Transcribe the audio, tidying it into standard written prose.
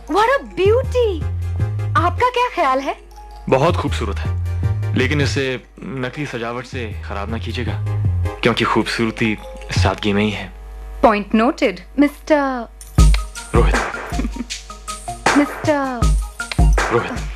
What a beauty! आपका क्या ख्याल है? बहुत खूबसूरत है, लेकिन इसे नकली सजावट से खराब ना कीजिएगा, क्योंकि खूबसूरती सादगी में ही है। Point noted, Mr. Rohit. Mr. Rohit.